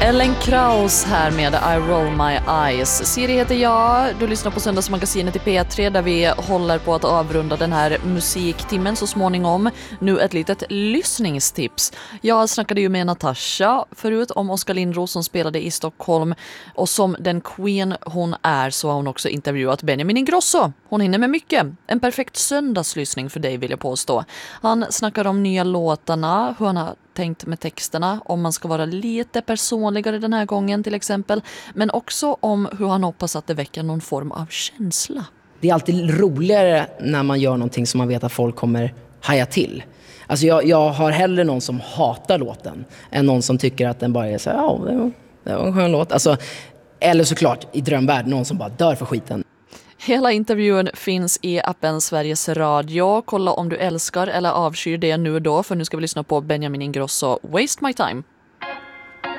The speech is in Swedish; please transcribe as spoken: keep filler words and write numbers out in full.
Ellen Kraus här med I Roll My Eyes. Siri heter jag, du lyssnar på Söndagsmagasinet i P tre där vi håller på att avrunda den här musiktimmen så småningom. Nu ett litet lyssningstips. Jag snackade ju med Natasha förut om Oskar Lindros som spelade i Stockholm, och som den queen hon är så har hon också intervjuat Benjamin Ingrosso. Hon hinner med mycket. En perfekt söndagslyssning för dig vill jag påstå. Han snackar om nya låtarna, hur han har tänkt med texterna, om man ska vara lite personligare den här gången till exempel, men också om hur han hoppas att det väcker någon form av känsla. Det är alltid roligare när man gör någonting som man vet att folk kommer haja till. Alltså jag, jag har hellre någon som hatar låten än någon som tycker att den bara är så här, ja, det var, det var en skön låt. Alltså, eller såklart i drömvärld någon som bara dör för skiten. Hela intervjun finns i appen Sveriges Radio. Kolla om du älskar eller avskyr det nu då, för nu ska vi lyssna på Benjamin Ingrosso, Waste My Time.